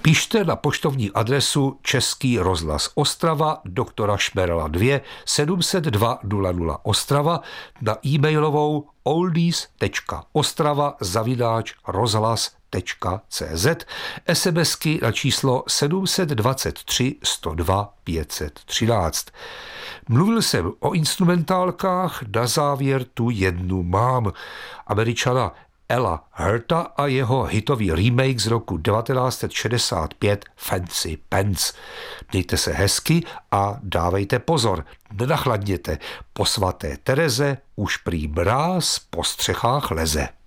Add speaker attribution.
Speaker 1: Pište na poštovní adresu Český rozhlas Ostrava, doktora Šmerela 2, 702 00 Ostrava, na e-mailovou oldies.ostrava@rozhlas.cz, SMSky na číslo 723 102 513. Mluvil jsem o instrumentálkách, na závěr tu jednu mám. Američana Ella Herta a jeho hitový remake z roku 1965 Fancy Pants. Mějte se hezky a dávejte pozor, nenachladněte, po svaté Tereze už prý mráz po střechách leze.